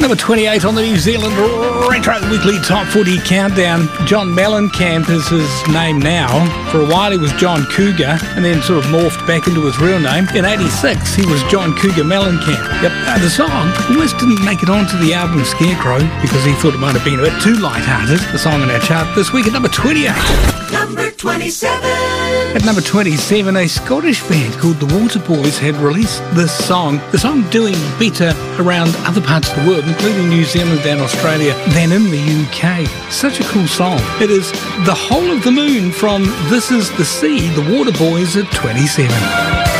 Number 28 on the New Zealand Retro Weekly Top 40 Countdown. John Mellencamp is his name now. For a while he was John Cougar and then sort of morphed back into his real name. In 86 he was John Cougar Mellencamp. Yep. The song almost didn't make it onto the album Scarecrow because he thought it might have been a bit too lighthearted. The song on our chart this week at number 28. Number 27. At number 27, a Scottish band called the Waterboys had released this song. The song doing better around other parts of the world, including New Zealand and Australia, than in the UK. Such a cool song. It is The Whole of the Moon from This Is the Sea, the Waterboys at 27.